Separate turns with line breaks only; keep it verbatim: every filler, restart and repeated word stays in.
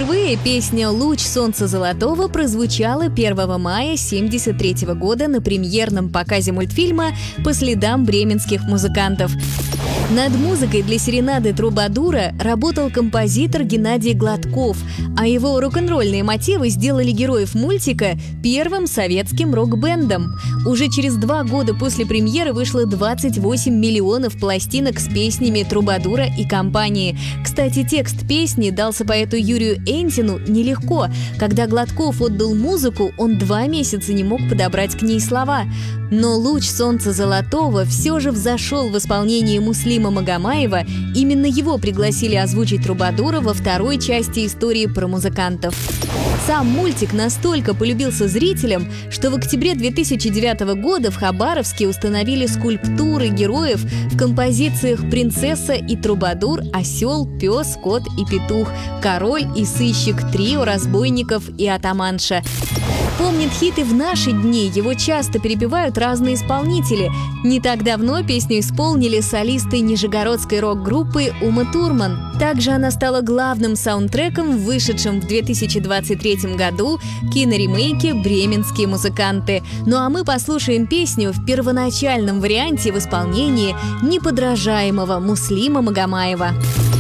Впервые песня «Луч солнца золотого» прозвучала первого мая семьдесят третьего года на премьерном показе мультфильма «По следам бременских музыкантов». Над музыкой для серенады «Трубадура» работал композитор Геннадий Гладков, а его рок-н-ролльные мотивы сделали героев мультика первым советским рок-бендом. Уже через два года после премьеры вышло двадцать восемь миллионов пластинок с песнями «Трубадура» и компании. Кстати, текст песни дался поэту Юрию Энтину нелегко. Когда Гладков отдал музыку, он два месяца не мог подобрать к ней слова. Но «Луч солнца золотого» все же взошел в исполнении Муслима Магомаева. Именно его пригласили озвучить «Трубадура» во второй части истории про музыкантов. Сам мультик настолько полюбился зрителям, что в октябре две тысячи девятого года в Хабаровске установили скульптуры героев в композициях «Принцесса и Трубадур», «Осел», «Пес», «Кот и петух», «Король и сыщик», «Трио разбойников» и «Атаманша». Помнит хит и в наши дни, его часто перепевают разные исполнители. Не так давно песню исполнили солисты нижегородской рок-группы Ума Турман. Также она стала главным саундтреком в вышедшем в две тысячи двадцать третьем году киноремейке «Бременские музыканты». Ну а мы послушаем песню в первоначальном варианте в исполнении неподражаемого Муслима Магомаева.